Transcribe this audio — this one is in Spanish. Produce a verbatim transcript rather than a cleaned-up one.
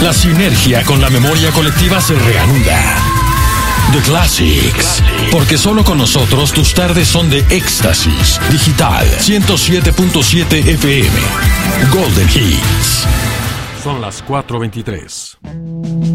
La sinergia con la memoria colectiva se reanuda. The Classics, porque solo con nosotros tus tardes son de éxtasis. Digital ciento siete punto siete F M. Golden Hits. Son las cuatro veintitrés.